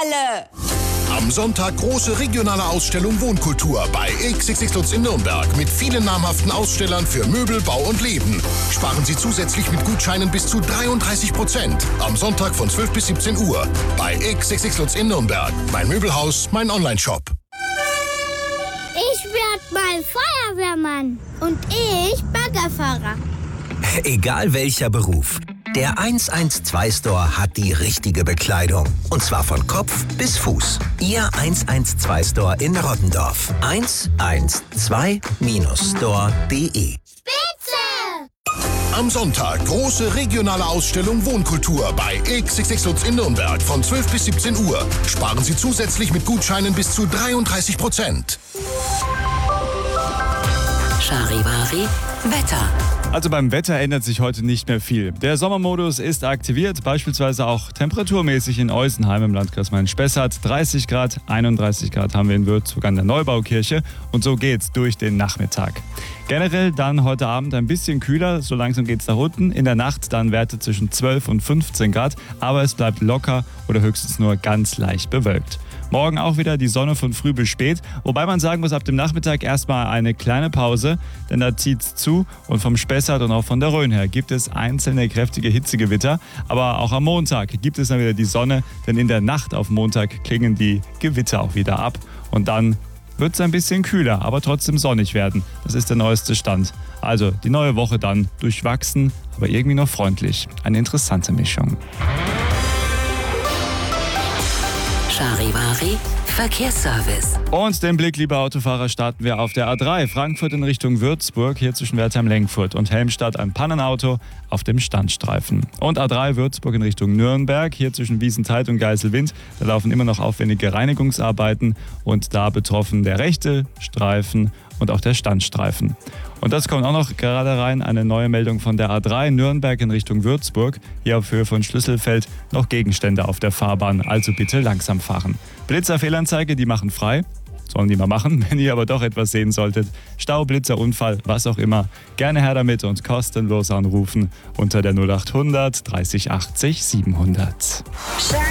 alle! Am Sonntag große regionale Ausstellung Wohnkultur bei XXX Lutz in Nürnberg mit vielen namhaften Ausstellern für Möbel, Bau und Leben. Sparen Sie zusätzlich mit Gutscheinen bis zu 33%. Am Sonntag von 12 bis 17 Uhr bei XXX Lutz in Nürnberg. Mein Möbelhaus, mein Onlineshop. Ich werd mal Feuerwehrmann und ich Baggerfahrer. Egal welcher Beruf, der 112-Store hat die richtige Bekleidung. Und zwar von Kopf bis Fuß. Ihr 112-Store in Rottendorf. 112-store.de. Spitze! Am Sonntag große regionale Ausstellung Wohnkultur bei XXX Lutz in Nürnberg von 12 bis 17 Uhr. Sparen Sie zusätzlich mit Gutscheinen bis zu 33%. Charivari Wetter. Also beim Wetter ändert sich heute nicht mehr viel. Der Sommermodus ist aktiviert, beispielsweise auch temperaturmäßig in Eusenheim im Landkreis Main-Spessart. 30 Grad, 31 Grad haben wir in Würzburg an der Neubaukirche und so geht's durch den Nachmittag. Generell dann heute Abend ein bisschen kühler, so langsam geht's nach unten. In der Nacht dann Werte zwischen 12 und 15 Grad, aber es bleibt locker oder höchstens nur ganz leicht bewölkt. Morgen auch wieder die Sonne von früh bis spät, wobei man sagen muss, ab dem Nachmittag erstmal eine kleine Pause, denn da zieht's zu und vom Spessart und auch von der Rhön her gibt es einzelne kräftige Hitzegewitter, aber auch am Montag gibt es dann wieder die Sonne, denn in der Nacht auf Montag klingen die Gewitter auch wieder ab und dann wird es ein bisschen kühler, aber trotzdem sonnig werden. Das ist der neueste Stand. Also die neue Woche dann durchwachsen, aber irgendwie noch freundlich. Eine interessante Mischung. Charivari Verkehrsservice. Und den Blick, liebe Autofahrer, starten wir auf der A3. Frankfurt in Richtung Würzburg, hier zwischen Wertheim-Lenkfurt und Helmstadt ein Pannenauto auf dem Standstreifen. Und A3 Würzburg in Richtung Nürnberg, hier zwischen Wiesenthal und Geiselwind. Da laufen immer noch aufwendige Reinigungsarbeiten und da betroffen der rechte Streifen und auch der Standstreifen. Und das kommt auch noch gerade rein, eine neue Meldung von der A3 Nürnberg in Richtung Würzburg. Hier auf Höhe von Schlüsselfeld noch Gegenstände auf der Fahrbahn, also bitte langsam fahren. Blitzer-Fehlanzeige, die machen frei. Sollen die mal machen, wenn ihr aber doch etwas sehen solltet. Stau, Blitzer, Unfall, was auch immer. Gerne her damit und kostenlos anrufen unter der 0800 30 80 700.